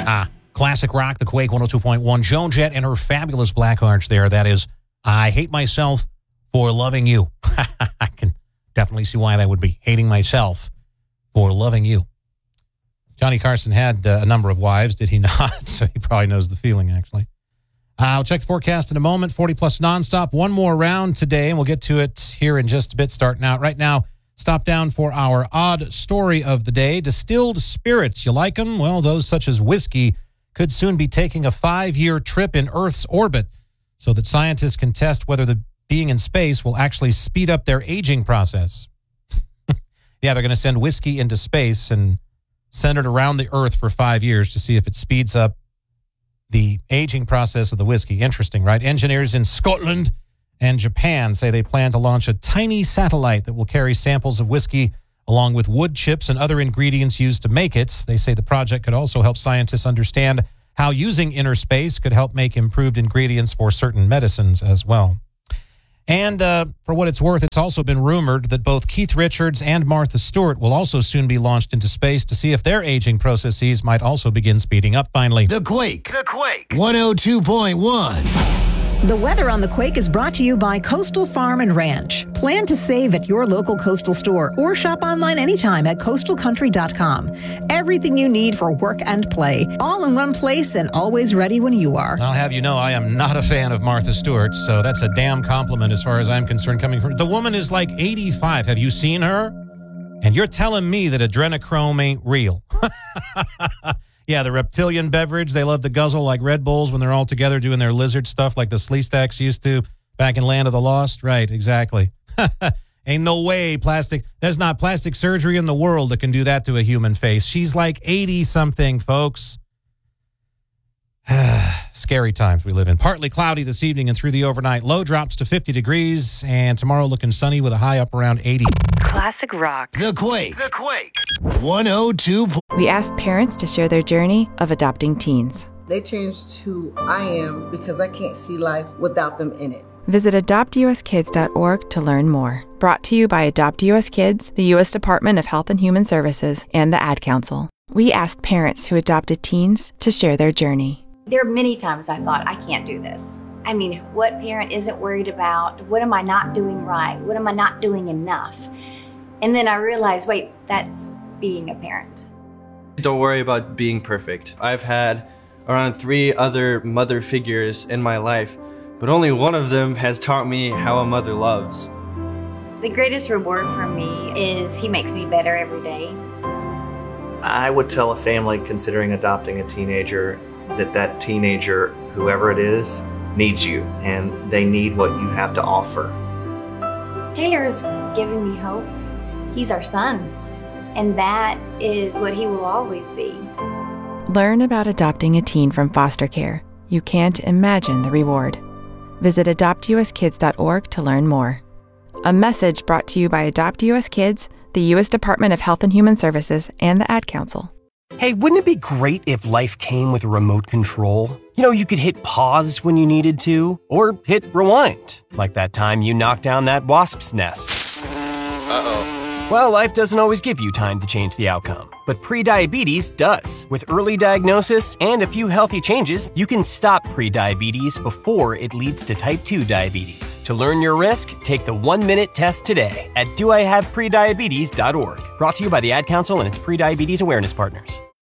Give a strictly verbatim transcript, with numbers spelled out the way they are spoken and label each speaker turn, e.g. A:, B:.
A: Classic rock, the Quake one oh two point one. Joan Jett and her fabulous black arch there. That is, I hate myself for loving you. I can definitely see why that would be. Hating myself for loving you. Johnny Carson had uh, a number of wives, did he not? So he probably knows the feeling, actually. Uh, I'll check the forecast in a moment. forty plus nonstop. One more round today, and we'll get to it here in just a bit, starting out right now. Stop down for our odd story of the day. Distilled spirits, you like them? Well, those such as whiskey could soon be taking a five-year trip in Earth's orbit so that scientists can test whether the being in space will actually speed up their aging process. Yeah, they're going to send whiskey into space and send it around the Earth for five years to see if it speeds up the aging process of the whiskey. Interesting, right? Engineers in Scotland and Japan say they plan to launch a tiny satellite that will carry samples of whiskey along with wood chips and other ingredients used to make it. They say the project could also help scientists understand how using inner space could help make improved ingredients for certain medicines as well. And uh, for what it's worth, it's also been rumored that both Keith Richards and Martha Stewart will also soon be launched into space to see if their aging processes might also begin speeding up finally.
B: The Quake. The Quake. one oh two point one.
C: The weather on the Quake is brought to you by Coastal Farm and Ranch. Plan to save at your local Coastal store or shop online anytime at coastal country dot com. Everything you need for work and play, all in one place and always ready when you are.
A: I'll have you know I am not a fan of Martha Stewart, so that's a damn compliment as far as I'm concerned coming from. The woman is like eighty-five. Have you seen her? And you're telling me that adrenochrome ain't real. Yeah, the reptilian beverage they love to guzzle like Red Bulls when they're all together doing their lizard stuff like the Sleestaks used to back in Land of the Lost. Right, exactly. Ain't no way plastic, there's not plastic surgery in the world that can do that to a human face. She's like eighty-something, folks. Scary times we live in. Partly cloudy this evening and through the overnight. Low drops to fifty degrees, and tomorrow looking sunny with a high up around eighty.
D: Classic rock.
B: The Quake. The Quake. one oh two.
D: We asked parents to share their journey of adopting teens.
E: They changed who I am because I can't see life without them in it.
D: Visit adopt u s kids dot org to learn more. Brought to you by Adopt U S Kids, the U S Department of Health and Human Services, and the Ad Council. We asked parents who adopted teens to share their journey.
F: There are many times I thought, I can't do this. I mean, what parent isn't worried about? What am I not doing right? What am I not doing enough? And then I realized, wait, that's being a parent.
G: Don't worry about being perfect. I've had around three other mother figures in my life, but only one of them has taught me how a mother loves.
F: The greatest reward for me is he makes me better every day.
H: I would tell a family considering adopting a teenager that that teenager, whoever it is, needs you, and they need what you have to offer.
F: Taylor's given me hope. He's our son, and that is what he will always be.
D: Learn about adopting a teen from foster care. You can't imagine the reward. Visit adopt u s kids dot org to learn more. A message brought to you by Adopt U S Kids, the U S Department of Health and Human Services, and the Ad Council.
I: Hey, wouldn't it be great if life came with a remote control? You know, you could hit pause when you needed to, or hit rewind, like that time you knocked down that wasp's nest. Uh-oh. Well, life doesn't always give you time to change the outcome, but prediabetes does. With early diagnosis and a few healthy changes, you can stop prediabetes before it leads to type two diabetes. To learn your risk, take the one-minute test today at do I have prediabetes dot org. Brought to you by the Ad Council and its prediabetes awareness partners.